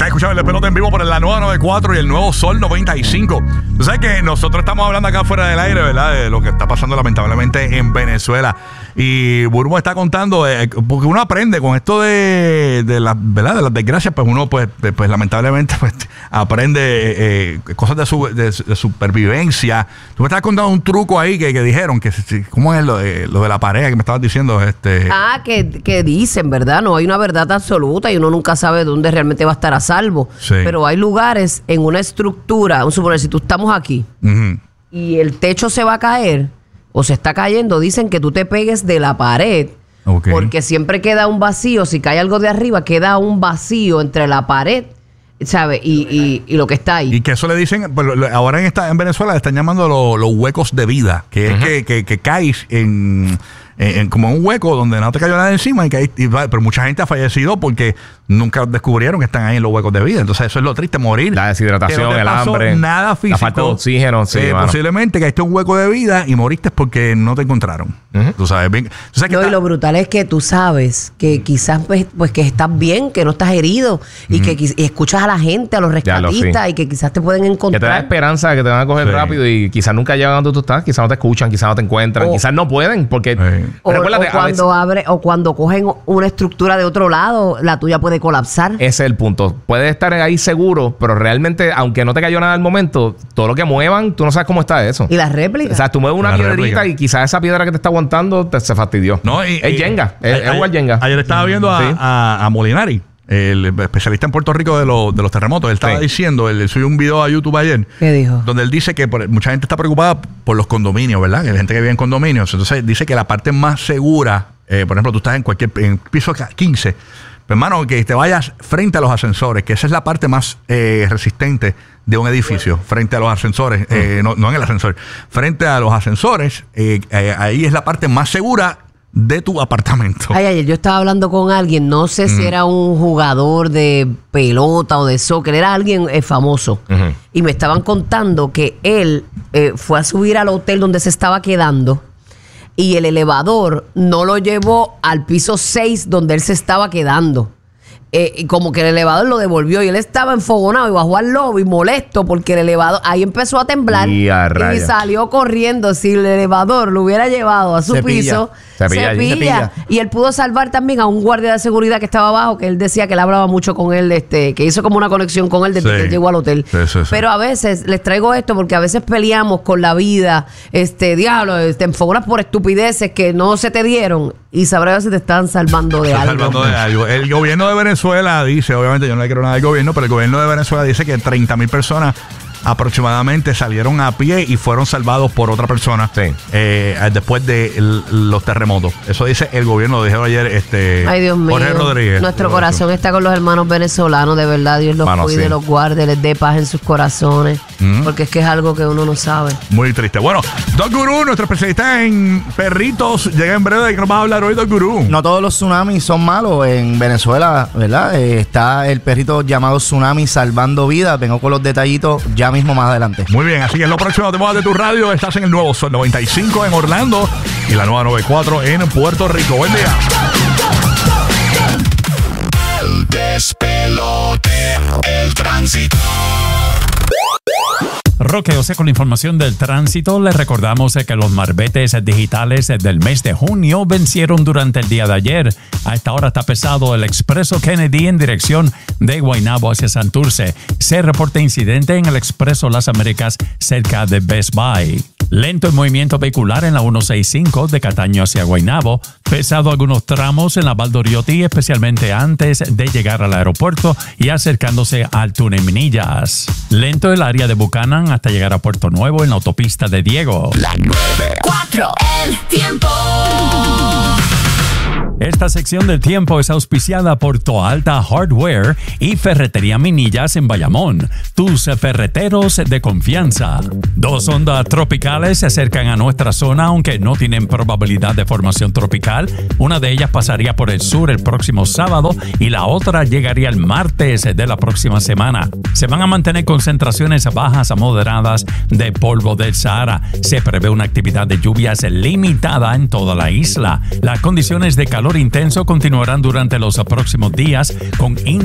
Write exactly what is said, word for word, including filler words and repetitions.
Estás escuchando el Pelota en vivo por la nueva noventa y cuatro y el nuevo Sol noventa y cinco. Tú sabes que nosotros estamos hablando acá fuera del aire, ¿verdad? De lo que está pasando lamentablemente en Venezuela. Y Burbu está contando, eh, porque uno aprende con esto de, de, la, ¿verdad? de las desgracias, pues uno pues, pues lamentablemente pues, aprende eh, cosas de, su, de, de supervivencia. Tú me estabas contando un truco ahí que, que dijeron, que ¿cómo es lo de, lo de la pareja que me estabas diciendo? Este... Ah, que, que dicen, ¿verdad? No hay una verdad absoluta y uno nunca sabe dónde realmente va a estar a salvo. Sí. Pero hay lugares en una estructura, vamos a suponer, si tú estamos aquí uh-huh. y el techo se va a caer o se está cayendo, dicen que tú te pegues de la pared, okay. porque siempre queda un vacío. Si cae algo de arriba, queda un vacío entre la pared, ¿sabes? Y, y, y lo que está ahí. Y que eso le dicen, pues, ahora en esta en Venezuela le están llamando los lo huecos de vida, que uh-huh. es que, que, que caes en, en, en como un hueco donde no te cayó nada encima, y que hay, y, pero mucha gente ha fallecido porque nunca descubrieron que están ahí en los huecos de vida. Entonces eso es lo triste, morir. La deshidratación, no el hambre, nada físico, la falta de oxígeno. Sí, eh, posiblemente caíste en un hueco de vida y moriste porque no te encontraron. Uh-huh. Tú sabes bien. Tú sabes que no, está... y lo brutal es que tú sabes que quizás pues, pues que estás bien, que no estás herido, y uh-huh. que y escuchas a la gente, a los rescatistas, lo, sí. y que quizás te pueden encontrar. Que te da esperanza de que te van a coger sí. rápido, y quizás nunca llegan donde tú estás, quizás no te escuchan, quizás no te encuentran, o, quizás no pueden, porque sí. o, o cuando abre, o cuando cogen una estructura de otro lado, la tuya puede colapsar. Ese es el punto. Puedes estar ahí seguro, pero realmente, aunque no te cayó nada al momento, todo lo que muevan, tú no sabes cómo está eso. Y las réplicas. O sea, tú mueves una piedrita y quizás esa piedra que te está aguantando te, se fastidió. No, y, es y, Jenga. Y, es igual Jenga. Ayer estaba viendo a, sí. a, a Molinari, el especialista en Puerto Rico de, lo, de los terremotos. Él estaba sí. diciendo, él subió un video a YouTube ayer. ¿Qué dijo? Donde él dice que por, mucha gente está preocupada por los condominios, ¿verdad? Que hay gente que vive en condominios. Entonces dice que la parte más segura, eh, por ejemplo, tú estás en cualquier en piso quince, pues, hermano, que te vayas frente a los ascensores, que esa es la parte más eh, resistente de un edificio, frente a los ascensores, uh-huh. eh, no, no en el ascensor, frente a los ascensores, eh, eh, ahí es la parte más segura de tu apartamento. Ay, ayer yo estaba hablando con alguien, no sé mm. si era un jugador de pelota o de soccer, era alguien eh, famoso, uh-huh. y me estaban contando que él eh, fue a subir al hotel donde se estaba quedando, y el elevador no lo llevó al piso seis donde él se estaba quedando. Eh, y como que el elevador lo devolvió y él estaba enfogonado y bajó al lobby molesto porque el elevador ahí empezó a temblar y, a y salió corriendo. Si el elevador lo hubiera llevado a su se piso, se pilla, se pilla. se pilla. Y él pudo salvar también a un guardia de seguridad que estaba abajo, que él decía que él hablaba mucho con él, este, que hizo como una conexión con él desde sí. que él llegó al hotel. Sí, sí, sí. Pero a veces les traigo esto porque a veces peleamos con la vida, este diablo, te enfogonas por estupideces que no se te dieron y sabrás si te están salvando de algo. Salvando de algo. El gobierno de Venezuela dice, obviamente yo no le quiero nada al gobierno, pero el gobierno de Venezuela dice que treinta mil personas aproximadamente salieron a pie y fueron salvados por otra persona sí. eh, después de el, los terremotos. Eso dice el gobierno, lo dijeron ayer este Ay, Dios mío. Jorge Rodríguez. Nuestro corazón eso. está con los hermanos venezolanos, de verdad. Dios los Mano, cuide, sí. los guarde, les dé paz en sus corazones, mm. porque es que es algo que uno no sabe. Muy triste. Bueno, Doc Gurú, nuestro especialista en perritos, llega en breve. ¿De qué nos vas a hablar hoy, Doc Gurú? No todos los tsunamis son malos. En Venezuela, ¿verdad? Eh, está el perrito llamado Tsunami salvando vidas. Vengo con los detallitos ya mismo más adelante. Muy bien, así que en lo próximo te muevas de tu radio. Estás en el nuevo Sol noventa y cinco en Orlando y la nueva noventa y cuatro en Puerto Rico. Buen día. El despelote, el tránsito. Roque José con la información del tránsito. Les recordamos que los marbetes digitales del mes de junio vencieron durante el día de ayer. A esta hora está pesado el expreso Kennedy en dirección de Guaynabo hacia Santurce. Se reporta incidente en el expreso Las Américas cerca de Best Buy. Lento el movimiento vehicular en la ciento sesenta y cinco de Cataño hacia Guaynabo. Pesado algunos tramos en la Valdoriotti, especialmente antes de llegar al aeropuerto y acercándose al túnel Minillas. Lento el área de Buchanan hasta llegar a Puerto Nuevo en la autopista de Diego. La nueve cuatro, el tiempo. Esta sección del tiempo es auspiciada por Toalta Hardware y Ferretería Minillas en Bayamón, tus ferreteros de confianza. Dos ondas tropicales se acercan a nuestra zona, aunque no tienen probabilidad de formación tropical. Una de ellas pasaría por el sur el próximo sábado y la otra llegaría el martes de la próxima semana. Se van a mantener concentraciones bajas a moderadas de polvo del Sahara. Se prevé una actividad de lluvias limitada en toda la isla. Las condiciones de calor intenso continuarán durante los próximos días con